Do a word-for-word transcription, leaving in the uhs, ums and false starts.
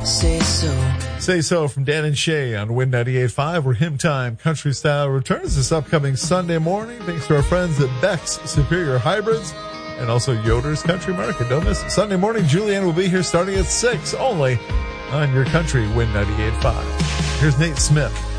Say so. Say So from Dan and Shay on Win ninety-eight point five, where Hymn Time Country Style returns this upcoming Sunday morning. Thanks to our friends at Beck's Superior Hybrids and also Yoder's Country Market. Don't miss it. Sunday morning, Julianne will be here starting at six only on your country Win ninety-eight point five. Here's Nate Smith.